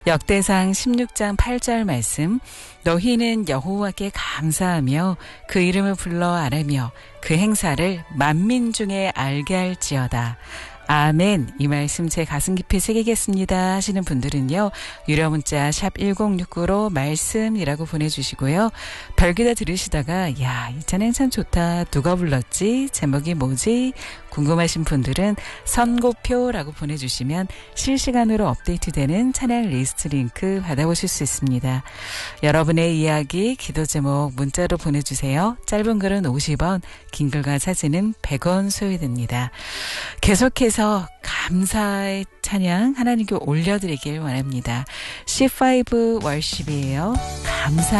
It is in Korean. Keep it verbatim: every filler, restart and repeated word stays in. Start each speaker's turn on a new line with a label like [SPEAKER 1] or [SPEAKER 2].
[SPEAKER 1] 역대상 십육 장 팔 절 말씀. 너희는 여호와께 감사하며 그 이름을 불러 아뢰며 그 행사를 만민 중에 알게 할지어다. 아멘. 이 말씀 제 가슴 깊이 새기겠습니다 하시는 분들은요, 유료 문자 샵 일공육구로 말씀이라고 보내주시고요. 별기다 들으시다가 야, 이 찬양 참 좋다, 누가 불렀지, 제목이 뭐지 궁금하신 분들은 선고표라고 보내주시면 실시간으로 업데이트되는 찬양 리스트 링크 받아보실 수 있습니다. 여러분의 이야기, 기도 제목 문자로 보내주세요. 짧은 글은 오십 원, 긴 글과 사진은 백 원 소요됩니다. 계속해서 감사의 찬양 하나님께 올려드리길 원합니다. 씨 파이브 월십이에요. 감사.